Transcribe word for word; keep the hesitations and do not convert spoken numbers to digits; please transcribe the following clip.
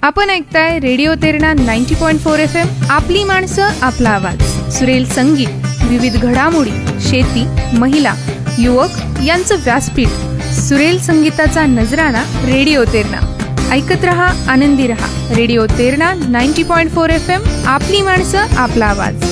आपण ऐकताय radio Terna ninety point four F M. आपली माणसं आपला आवाज. सुरेल संगीत, विविध घडामोडी, शेती, महिला, युवक यांचं व्यासपीठ. सुरेल संगीताचा नजराणा रेडिओ तेरणा. ऐकत रहा, आनंदी रहा. Radio Terna ninety point four F M. आपली माणसं आपला आवाज.